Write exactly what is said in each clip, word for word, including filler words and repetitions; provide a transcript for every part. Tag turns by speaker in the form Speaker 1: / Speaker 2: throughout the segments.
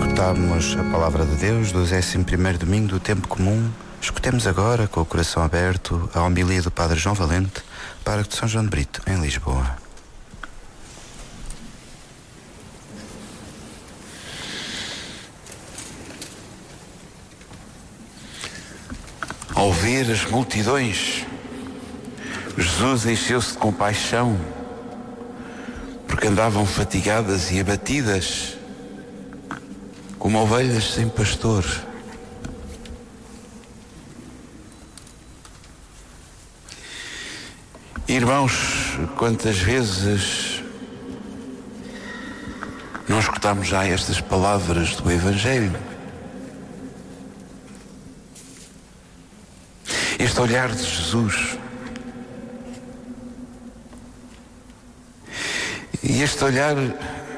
Speaker 1: Escutámos a palavra de Deus do décimo primeiro domingo do tempo comum. Escutemos agora, com o coração aberto, a homilia do Padre João Valente, pároco de São João de Brito, em Lisboa. Ao ver as multidões, Jesus encheu-se de compaixão, porque andavam fatigadas e abatidas, como ovelhas sem pastor. Irmãos, quantas vezes não escutamos já estas palavras do Evangelho? Este olhar de Jesus, e este olhar, de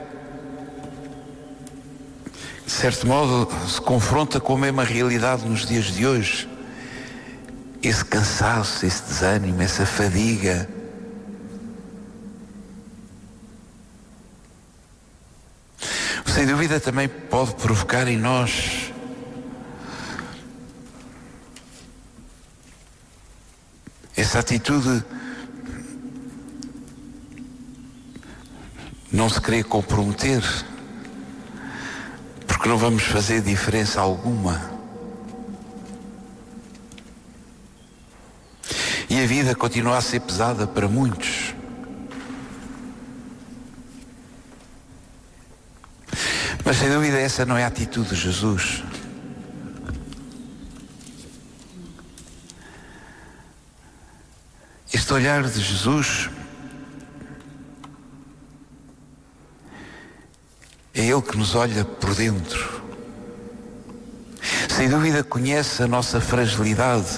Speaker 1: certo modo, se confronta com a mesma realidade nos dias de hoje. Esse cansaço, esse desânimo, essa fadiga. Sem dúvida também pode provocar em nós essa atitude, não se querer comprometer, porque não vamos fazer diferença alguma. E a vida continua a ser pesada para muitos. Mas sem dúvida essa não é a atitude de Jesus. Este olhar de Jesus é Ele que nos olha por dentro. Sem dúvida conhece a nossa fragilidade,